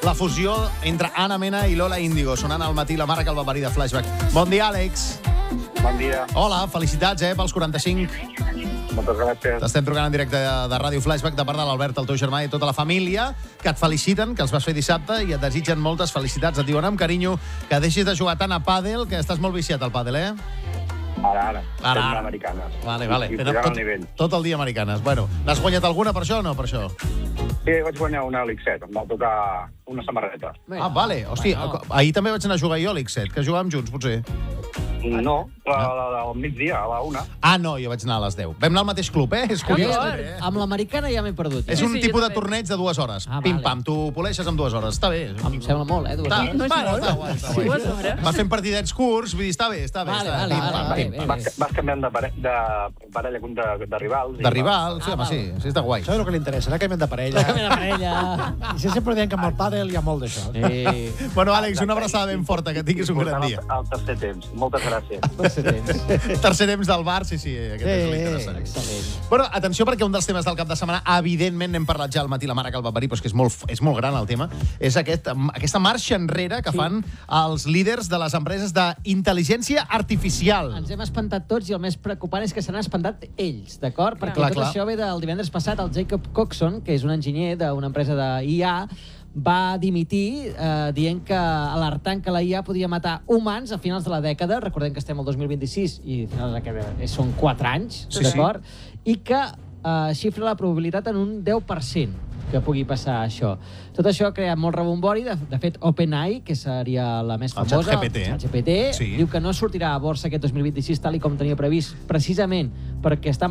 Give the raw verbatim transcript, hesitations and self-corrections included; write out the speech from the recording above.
la fusió entre Anna Mena i Lola Índigo, sonant al matí la Mare que el va parir de Flashback. Bon dia, Àlex. Bon dia. Hola, felicitats, eh, pels quaranta-cinc. Moltes gràcies. T'estem trucant en directe de, de Ràdio Flashback de part de l'Albert, el teu germà i tota la família, que et feliciten, que els vas fer dissabte i et desitgen moltes felicitats. Et diuen amb carinyo que deixis de jugar tant a pàdel, que estàs molt viciat al pàdel, eh? Ara, ara. Ara, Fem ara. americanes. Vale, vale. I Tenen pujant tot, el nivell. tot el dia americanes. Bueno, n'has guanyat alguna per això o no, per això? Sí, vaig guanyar una Elix set. Em va tocar una samarreta. Ah, vale. Hosti, Bueno. ahir també vaig anar a jugar jo a l'X set, que jugàvem junts, potser. No, la- la- la- al migdia, a la una. Ah, no, jo vaig anar a les deu. Vam anar al mateix club, eh? És curiós. Eh? Amb l'americana ja m'he perdut. És Sí, un sí, tipus jo de també. torneig de dues hores. Ah, Pim, vale. pam, tu poleixes amb dues hores. Està bé. Em sembla molt, eh? Dues Està, hores. no és bueno, molt. està guai, està guai. Dues hores. Vas fent partidets curts, vull dir, està bé, està bé. Vale, està vale, pim, vale, pam, vale, pim, bé, pam. Vas, vas canviant de, pare, de parella de, de rivals. i De rival, sí, Ah, home, val. sí, sí, està guai. Això és el que li interessa, anar canviant de parella. La meva parella. I si sempre diem que amb el pàdel hi ha molt d'això. Sí. Bueno, Àlex, una abraçada ben forta, que tinguis un gran dia. Al tercer temps. Moltes gràcies. Tercer temps del bar, sí, sí, aquest és l'interessant. Excel·lent. Bueno, atenció, perquè un dels temes del cap de setmana, evidentment, n'hem parlat ja al matí, la mare que el va parir, però és que és molt, és molt gran el tema, és aquest, aquesta marxa enrere que Sí. fan els líders de les empreses d'intel·ligència artificial. Ens hem espantat tots i el més preocupant és que s'han espantat ells, d'acord? Perquè Clar, tot clar. això ve del divendres passat. El Jacob Coxon, que és un enginyer d'una empresa de I A, va dimitir eh, dient que alertant que la I A podia matar humans a finals de la dècada, recordem que estem al dos mil vint-i-sis i a finals de la dècada són quatre anys, Sí, d'acord? I que eh, xifra la probabilitat en un deu per cent que pugui passar això. Tot això ha creat molt rebombori. De, de fet, OpenAI, que seria la més El famosa, ChatGPT. el ChatGPT, Sí. diu que no sortirà a borsa aquest dos mil vint-i-sis tal i com tenia previst, precisament perquè està